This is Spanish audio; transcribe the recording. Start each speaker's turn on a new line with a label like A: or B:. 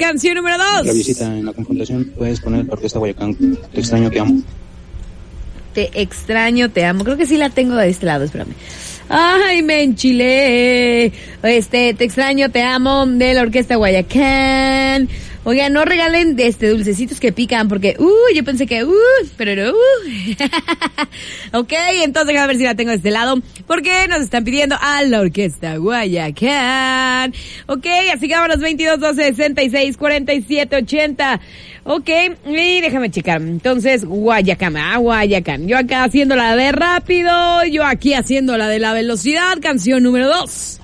A: canción número 2.
B: La visita en la confrontación, puedes poner la Orquesta Guayacán, Te extraño, te amo.
A: Te extraño, te amo. Creo que sí la tengo de este lado, espérame. Ay, me enchilé. Te extraño, te amo, de la Orquesta Guayacán. Oigan, no regalen dulcecitos que pican, porque, yo pensé que, pero no, Ok, entonces a ver si la tengo de este lado, porque nos están pidiendo a la Orquesta Guayacán. Ok, así que vámonos, 22, 12, 66, 47, 80. Ok, y déjame checar. Entonces, Guayacán. Yo acá haciendo la de rápido, yo aquí haciendo la de la velocidad, canción número 2.